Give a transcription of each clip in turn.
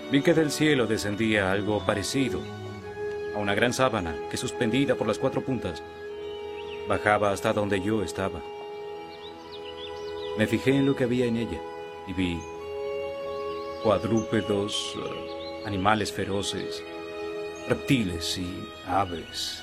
Vi que del cielo descendía algo parecido a una gran sábana que, suspendida por las 4 puntas, bajaba hasta donde yo estaba. Me fijé en lo que había en ella y vi cuadrúpedos, animales feroces, reptiles y aves.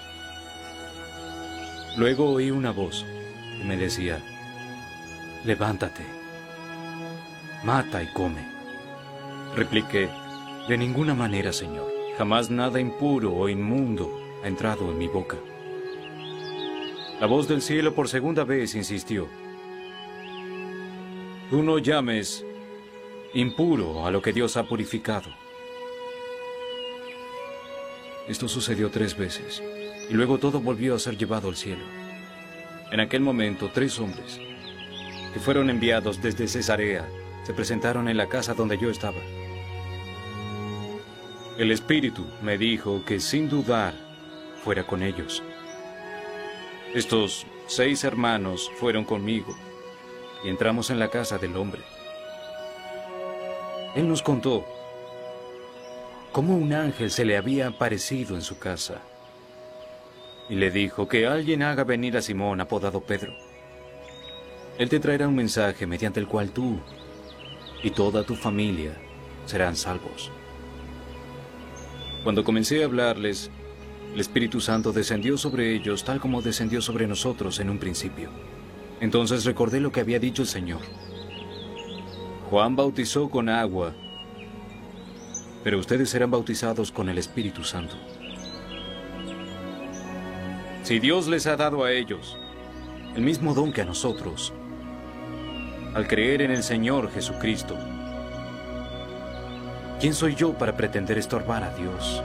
Luego oí una voz que me decía: levántate, mata y come. Repliqué: de ninguna manera, Señor. Jamás nada impuro o inmundo ha entrado en mi boca. La voz del cielo por segunda vez insistió: tú no llames impuro a lo que Dios ha purificado. Esto sucedió 3 veces, y luego todo volvió a ser llevado al cielo. En aquel momento, 3 hombres, que fueron enviados desde Cesarea, se presentaron en la casa donde yo estaba. El Espíritu me dijo que sin dudar fuera con ellos. Estos 6 hermanos fueron conmigo y entramos en la casa del hombre. Él nos contó cómo un ángel se le había aparecido en su casa y le dijo que alguien haga venir a Simón, apodado Pedro. Él te traerá un mensaje mediante el cual tú y toda tu familia serán salvos. Cuando comencé a hablarles, el Espíritu Santo descendió sobre ellos tal como descendió sobre nosotros en un principio. Entonces recordé lo que había dicho el Señor. Juan bautizó con agua, pero ustedes serán bautizados con el Espíritu Santo. Si Dios les ha dado a ellos el mismo don que a nosotros, al creer en el Señor Jesucristo, ¿quién soy yo para pretender estorbar a Dios?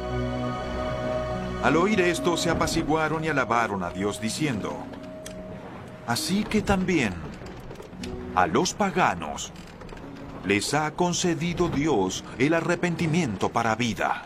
Al oír esto, se apaciguaron y alabaron a Dios diciendo: así que también a los paganos les ha concedido Dios el arrepentimiento para vida.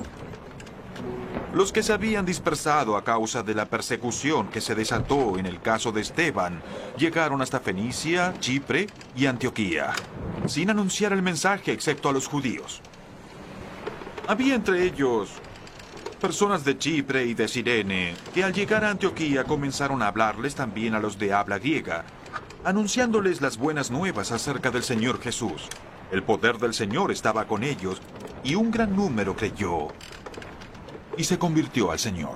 Los que se habían dispersado a causa de la persecución que se desató en el caso de Esteban llegaron hasta Fenicia, Chipre y Antioquía, sin anunciar el mensaje excepto a los judíos. Había entre ellos personas de Chipre y de Cirene que al llegar a Antioquía comenzaron a hablarles también a los de habla griega, anunciándoles las buenas nuevas acerca del Señor Jesús. El poder del Señor estaba con ellos y un gran número creyó y se convirtió al Señor.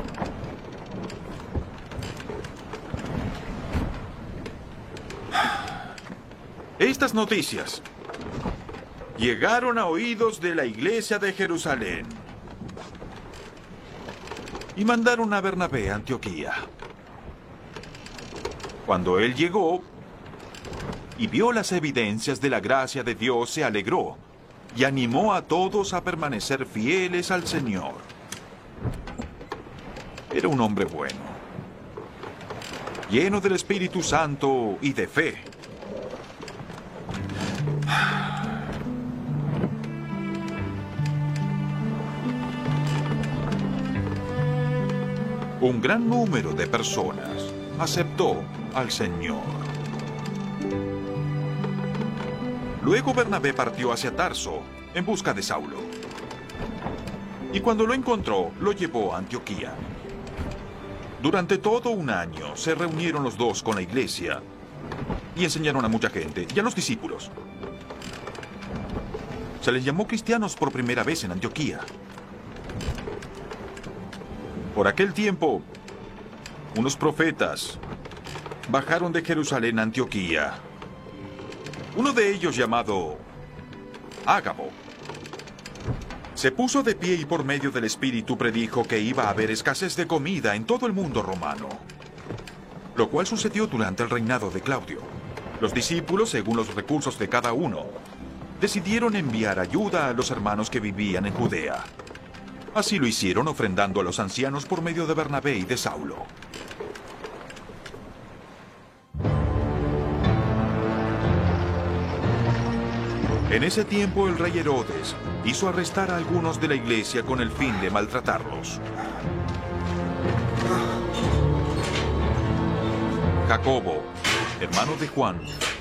Estas noticias llegaron a oídos de la iglesia de Jerusalén y mandaron a Bernabé a Antioquía. Cuando él llegó y vio las evidencias de la gracia de Dios, se alegró y animó a todos a permanecer fieles al Señor. Era un hombre bueno, lleno del Espíritu Santo y de fe. Un gran número de personas aceptó al Señor. Luego Bernabé partió hacia Tarso en busca de Saulo. Y cuando lo encontró, lo llevó a Antioquía. Durante todo un año se reunieron los dos con la iglesia y enseñaron a mucha gente y a los discípulos. Se les llamó cristianos por primera vez en Antioquía. Por aquel tiempo, unos profetas bajaron de Jerusalén a Antioquía. Uno de ellos, llamado Ágabo, se puso de pie y por medio del Espíritu predijo que iba a haber escasez de comida en todo el mundo romano, lo cual sucedió durante el reinado de Claudio. Los discípulos, según los recursos de cada uno, decidieron enviar ayuda a los hermanos que vivían en Judea. Así lo hicieron, ofrendando a los ancianos por medio de Bernabé y de Saulo. En ese tiempo el rey Herodes hizo arrestar a algunos de la iglesia con el fin de maltratarlos. Jacobo, hermano de Juan,